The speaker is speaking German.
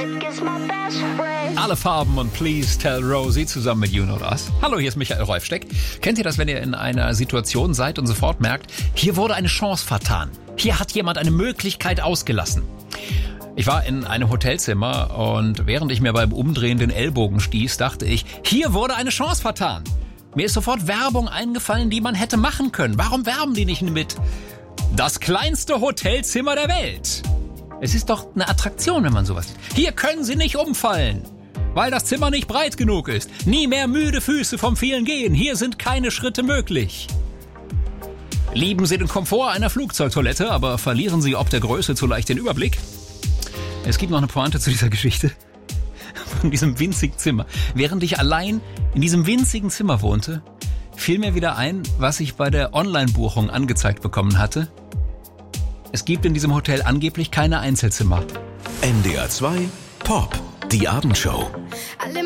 Alle Farben und Please Tell Rosie zusammen mit You Know Us. Hallo, hier ist Michael Rolfsteck. Kennt ihr das, wenn ihr in einer Situation seid und sofort merkt, hier wurde eine Chance vertan. Hier hat jemand eine Möglichkeit ausgelassen. Ich war in einem Hotelzimmer und während ich mir beim Umdrehen den Ellbogen stieß, dachte ich, hier wurde eine Chance vertan. Mir ist sofort Werbung eingefallen, die man hätte machen können. Warum werben die nicht mit das kleinste Hotelzimmer der Welt? Es ist doch eine Attraktion, wenn man sowas sieht. Hier können Sie nicht umfallen, weil das Zimmer nicht breit genug ist. Nie mehr müde Füße vom vielen Gehen. Hier sind keine Schritte möglich. Lieben Sie den Komfort einer Flugzeugtoilette, aber verlieren Sie ob der Größe zu leicht den Überblick? Es gibt noch eine Pointe zu dieser Geschichte. Von diesem winzigen Zimmer. Während ich allein in diesem winzigen Zimmer wohnte, fiel mir wieder ein, was ich bei der Online-Buchung angezeigt bekommen hatte. Es gibt in diesem Hotel angeblich keine Einzelzimmer. NDR 2 Pop, die Abendshow.